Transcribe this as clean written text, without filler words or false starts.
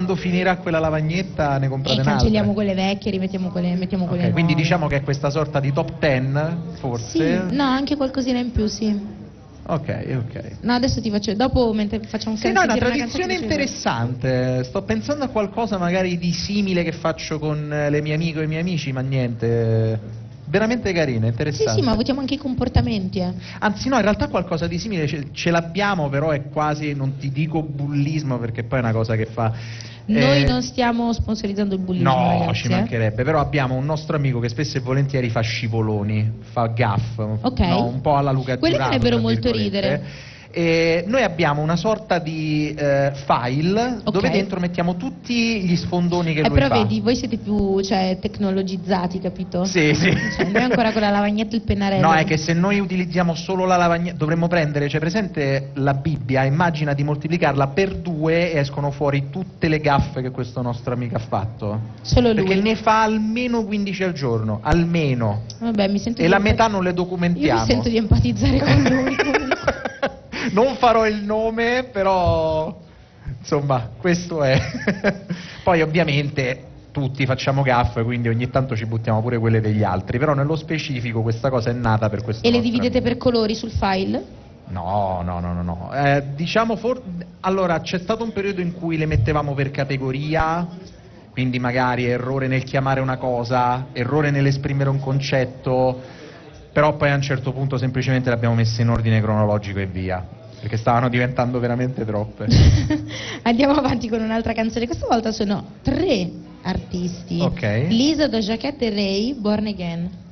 quando finirà quella lavagnetta ne comprate E un'altra. cancelliamo quelle vecchie, rimettiamo quelle, mettiamo quelle nuove. Quindi diciamo che è questa sorta di top 10, forse? Sì, no, anche qualcosina in più, sì. Ok. No, adesso ti faccio, dopo mentre facciamo un Sì, no, è una sentire tradizione canzone, ti faccio interessante. Sto pensando a qualcosa magari di simile che faccio con le mie amiche o i miei amici, ma niente. Veramente carina, interessante. Sì, ma votiamo anche i comportamenti, Anzi no, in realtà qualcosa di simile ce l'abbiamo, però è quasi, non ti dico bullismo perché poi è una cosa che fa... Noi non stiamo sponsorizzando il bullismo, No, ragazzi. ci mancherebbe, però abbiamo un nostro amico che spesso e volentieri fa scivoloni, fa gaff, Ok. no, un po' alla Luca Quelli Giurato, farebbero tra molto virgolette. ridere. E noi abbiamo una sorta di file Ok. dove dentro mettiamo tutti gli sfondoni che lui Però fa. vedi, voi siete più, cioè, tecnologizzati, capito? Sì. Cioè, noi ancora con la lavagnetta e il pennarello. No, è che se noi utilizziamo solo la lavagnetta dovremmo prendere, cioè presente la Bibbia, immagina di moltiplicarla per 2 e escono fuori tutte le gaffe che questo nostro amico ha fatto. Solo lui. Perché ne fa almeno 15 al giorno, almeno. Vabbè, mi sento E di la metà non le documentiamo. Io mi sento di empatizzare con lui. Comunque. Non farò il nome, però insomma, questo è. Poi ovviamente tutti facciamo gaffe, quindi ogni tanto ci buttiamo pure quelle degli altri, però nello specifico questa cosa è nata per questo. E le nostro dividete amico. per colori sul file? No. Diciamo allora c'è stato un periodo in cui le mettevamo per categoria, quindi magari errore nel chiamare una cosa, errore nell'esprimere un concetto, però poi a un certo punto semplicemente le abbiamo messe in ordine cronologico e via, perché stavano diventando veramente troppe. Andiamo avanti con un'altra canzone. Questa volta sono 3 artisti. Ok. Lisa, Doja Cat e Ray, Born Again.